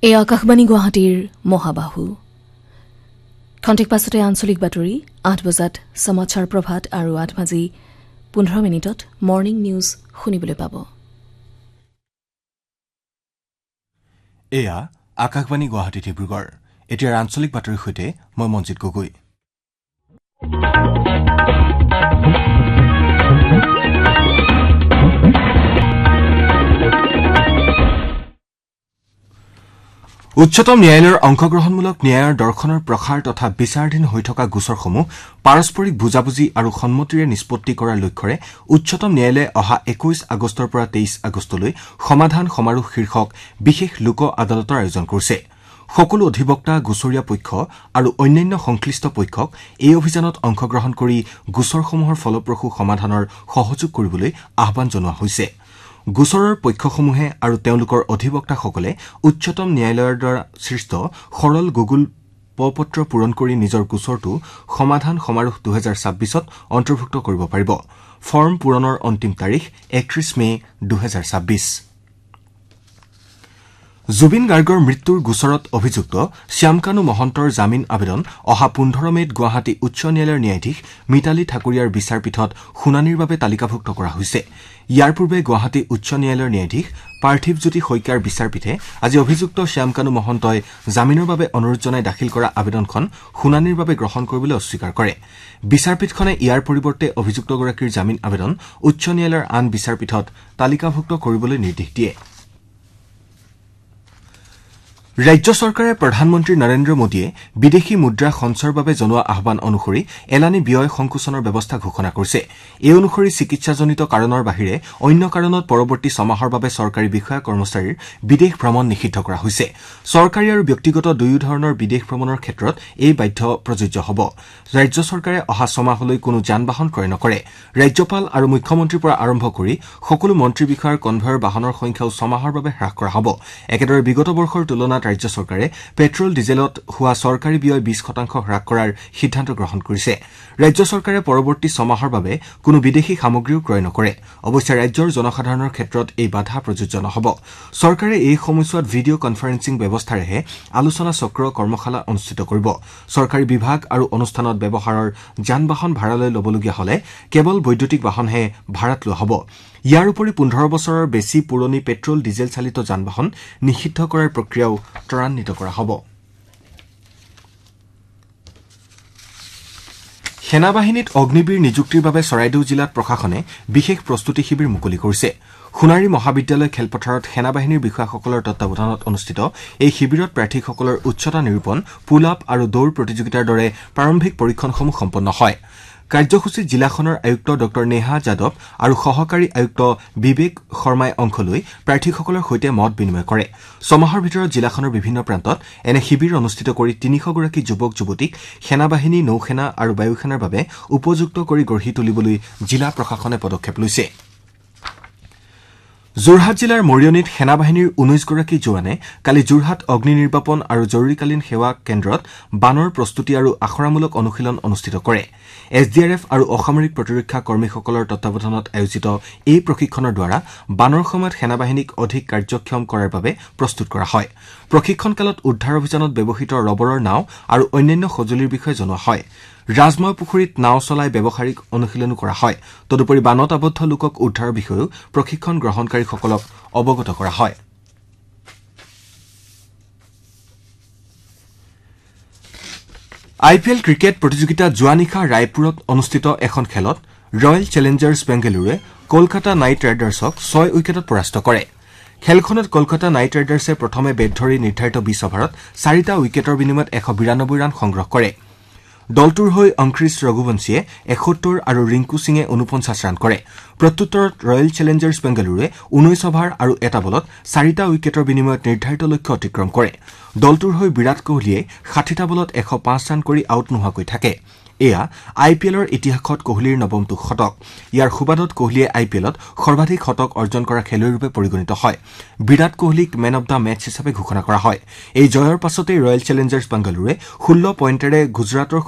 এই আকাশবাণী গুৱাহাটীৰ মহাবাহু খন্তেক পাছতে আঞ্চলিক বাতৰি ৮ বজাত সমাচাৰ প্ৰভাত আৰু ৮:15 মৰ্নিং নিউজ শুনিবলৈ পাব। এয়া আকাশবাণী গুৱাহাটী ডিব্ৰুগড়। এতিয়াৰ আঞ্চলিক বাতৰিৰ সৈতে মই মঞ্জিত গগৈ। উচ্চতম ন্যায়ালয়ৰ অংশগ্ৰহণমূলক ন্যায়ৰ দৰ্শনৰ প্ৰসাৰ তথা বিচাৰাধীন হৈ থকা গোচৰসমূহ পাৰস্পৰিক বুজাবুজি আৰু সন্মতিৰে নিষ্পত্তি কৰাৰ লক্ষ্যৰে উচ্চতম ন্যায়ালয়ে অহা ২১ আগষ্টৰ পৰা ২৩ আগষ্টলৈ সমাধান সমাৰোহ শীৰ্ষক বিশেষ লোক আদালতৰ আয়োজন কৰিছে। সকলো অধিবক্তা, গোচৰীয়া পক্ষ আৰু অন্যান্য সংশ্লিষ্ট পক্ষক এই অভিযানত অংশগ্ৰহণ কৰি গোচৰসমূহৰ ফলপ্ৰসূ সমাধানৰ সহযোগ কৰিবলৈ আহ্বান জনোৱা হৈছে। গোচৰৰ পক্ষসমূহে আৰু তেওঁলোকৰ অধিবক্তাসকলে উচ্চতম ন্যায়ালয়ৰ দ্বাৰা সৃষ্ট সৰল গুগল পত্ৰ পূৰণ কৰি নিজৰ গোচৰটো সমাধান সমাৰোহ ২০২৬ত অন্তৰ্ভুক্ত কৰিব পাৰিব। ফৰ্ম পূৰণৰ অন্তিম তাৰিখ ৩১ মে ২০২৬। জুবিন গাৰ্গৰ মৃত্যুৰ গোচৰত অভিযুক্ত শ্যামকানু মহন্তৰ জামিন আবেদন অহা ১৫ মেত গুৱাহাটী উচ্চ ন্যায়ালয়ৰ ন্যায়াধীশ মিতালী ঠাকুৰীয়াৰ বিচাৰপীঠত শুনানিৰ বাবে তালিকাভুক্ত কৰা হৈছে। ইয়াৰ পূৰ্বে গুৱাহাটী উচ্চ ন্যায়ালয়ৰ ন্যায়াধীশ পাৰ্থিৱজ্যোতি শইকীয়াৰ বিচাৰপীঠে আজি অভিযুক্ত শ্যামকানু মহন্তই জামিনৰ বাবে অনুৰোধ জনাই দাখিল কৰা আবেদনখন শুনানিৰ বাবে গ্ৰহণ কৰিবলৈ অস্বীকাৰ কৰে। বিচাৰপীঠখনে ইয়াৰ পৰিৱৰ্তে অভিযুক্তগৰাকীৰ জামিন আবেদন উচ্চ ন্যায়ালয়ৰ আন বিচাৰপীঠত তালিকাভুক্ত কৰিবলৈ নিৰ্দেশ দিয়ে। ৰাজ্য চৰকাৰে প্ৰধানমন্ত্ৰী নৰেন্দ্ৰ মোদীয়ে বিদেশী মুদ্ৰা সঞ্চয়ৰ বাবে জনোৱা আহ্বান অনুসৰি এলানি ব্যয় সংকোচনৰ ব্যৱস্থা ঘোষণা কৰিছে। এই অনুসৰি চিকিৎসাজনিত কাৰণৰ বাহিৰে অন্য কাৰণত পৰৱৰ্তী ছমাহৰ বাবে চৰকাৰী বিষয়া কৰ্মচাৰীৰ বিদেশ ভ্ৰমণ নিষিদ্ধ কৰা হৈছে। চৰকাৰী আৰু ব্যক্তিগত দুয়ো ধৰণৰ বিদেশ ভ্ৰমণৰ ক্ষেত্ৰত এই বাধ্য প্ৰযোজ্য হ'ব। ৰাজ্য চৰকাৰে অহা ছমাহলৈ কোনো যান বাহন ক্ৰয় নকৰে। ৰাজ্যপাল আৰু মুখ্যমন্ত্ৰীৰ পৰা আৰম্ভ কৰি সকলো মন্ত্ৰী বিষয়াৰ কনভয়ৰ বাহনৰ সংখ্যাও ছমাহৰ বাবে হ্ৰাস কৰা হ'ব। একেদৰে বিগত বৰ্ষৰ তুলনাত ৰাজ্য চৰকাৰে পেট্ৰল ডিজেলত হোৱা চৰকাৰী ব্যয় ২০% হ্ৰাস কৰাৰ সিদ্ধান্ত গ্ৰহণ কৰিছে। ৰাজ্য চৰকাৰে পৰৱৰ্তী ছমাহৰ বাবে কোনো বিদেশী সামগ্ৰীও ক্ৰয় নকৰে। অৱশ্যে ৰাজ্যৰ জনসাধাৰণৰ ক্ষেত্ৰত এই বাধা প্ৰযোজ্য নহ'ব। চৰকাৰে এই সময়ছোৱাত ভিডিঅ' কনফাৰেন্সিং ব্যৱস্থাৰেহে আলোচনা চক্ৰ কৰ্মশালা অনুষ্ঠিত কৰিব। চৰকাৰী বিভাগ আৰু অনুষ্ঠানত ব্যৱহাৰৰ যান বাহন ভাড়ালৈ ল'বলগীয়া হ'লে কেৱল বৈদ্যুতিক বাহনহে ভাড়াত লোৱা হ'ব। ইয়াৰ উপৰি ১৫ বছৰৰ বেছি পুৰণি পেট্ৰল ডিজেল চালিত যান বাহন নিষিদ্ধ কৰাৰ প্ৰক্ৰিয়াও ত্বৰান্বিত কৰা হ'ব। সেনাবাহিনীত অগ্নিবীৰ নিযুক্তিৰ বাবে চৰাইদেউ জিলাত প্ৰশাসনে বিশেষ প্ৰস্তুতি শিবিৰ মুকলি কৰিছে। সোণাৰী মহাবিদ্যালয় খেলপথাৰত সেনাবাহিনীৰ বিষয়াসকলৰ তত্বাৱধানত অনুষ্ঠিত এই শিবিৰত প্ৰাৰ্থীসকলৰ উচ্চতা নিৰূপণ, পুল আপ আৰু দৌৰ প্ৰতিযোগিতাৰ দৰে প্ৰাৰম্ভিক পৰীক্ষণসমূহ সম্পন্ন হয়। কাৰ্যসূচীত জিলাখনৰ আয়ুক্ত ড নেহা যাদৱ আৰু সহকাৰী আয়ুক্ত বিবেক শৰ্মাই অংশ লৈ প্ৰাৰ্থীসকলৰ সৈতে মত বিনিময় কৰে। ছমাহৰ ভিতৰত জিলাখনৰ বিভিন্ন প্ৰান্তত এনে শিবিৰ অনুষ্ঠিত কৰি ৩০০ গৰাকী যুৱক যুৱতীক সেনাবাহিনী, নৌসেনা আৰু বায়ুসেনাৰ বাবে উপযুক্ত কৰি গঢ়ি তুলিবলৈ জিলা প্ৰশাসনে পদক্ষেপ লৈছে। যোৰহাট জিলাৰ মৰিয়নীত সেনাবাহিনীৰ ১৯ গৰাকী জোৱানে কালি যোৰহাট অগ্নি নিৰ্বাপন আৰু জৰুৰীকালীন সেৱা কেন্দ্ৰত বানৰ প্ৰস্তুতি আৰু আখৰামূলক অনুশীলন অনুষ্ঠিত কৰে। SDRF আৰু অসামৰিক প্ৰতিৰক্ষা কৰ্মীসকলৰ তত্বাৱধানত আয়োজিত এই প্ৰশিক্ষণৰ দ্বাৰা বানৰ সময়ত সেনাবাহিনীক অধিক কাৰ্যক্ষম কৰাৰ বাবে প্ৰস্তুত কৰা হয়। প্ৰশিক্ষণকালত উদ্ধাৰ অভিযানত ব্যৱহৃত ৰবৰৰ নাও আৰু অন্যান্য সঁজুলিৰ বিষয়ে জনোৱা হয়। ৰাজময় পুখুৰীত নাও চলাই ব্যৱহাৰিক অনুশীলনো কৰা হয়। তদুপৰি বানত আবদ্ধ লোকক উদ্ধাৰৰ বিষয়েও প্ৰশিক্ষণ গ্ৰহণকাৰীসকলক অৱগত কৰা হয়। IPL ক্ৰিকেট প্ৰতিযোগিতাত যোৱা নিশা ৰায়পুৰত অনুষ্ঠিত এখন খেলত ৰয়েল চেলেঞ্জাৰ্ছ বেংগালুৰুৱে কলকাতা নাইট ৰাইডাৰ্ছক ৬ উইকেটত পৰাস্ত কৰে। খেলখনত কলকাতা নাইট ৰাইডাৰ্ছে প্ৰথমে বেট ধৰি নিৰ্ধাৰিত ২০ অভাৰত ৪টা উইকেটৰ বিনিময়ত ১৯২ ৰান সংগ্ৰহ কৰে। দলটোৰ হৈ অংকুৰিশ ৰঘুবংশীয়ে ৭১ আৰু ৰিংকু সিঙে ৪৯ ৰান কৰে। প্ৰত্যুত্তৰত ৰয়েল চেলেঞ্জাৰ্ছ বেংগালুৰুৱে ১৯ অভাৰ আৰু ১ বলত ৪টা উইকেটৰ বিনিময়ত নিৰ্ধাৰিত লক্ষ্য অতিক্ৰম কৰে। দলটোৰ হৈ বিৰাট কোহলীয়ে ৬০টা বলত ১০৫ ৰান কৰি আউট নোহোৱাকৈ থাকে। এয়া IPLৰ ইতিহাসত কোহলীৰ নৱমটো শতক। ইয়াৰ সুবাদত কোহলীয়ে IPLত সৰ্বাধিক শতক অৰ্জন কৰা খেলুৱৈৰূপে পৰিগণিত হয়। বিৰাট কোহলীক মেন অব দ্য মেচ হিচাপে ঘোষণা কৰা হয়। এই জয়ৰ পাছতেই ৰয়েল চেলেঞ্জাৰ্ছ বেংগালুৰুৱে ১৬ পইণ্টেৰে গুজৰাটৰ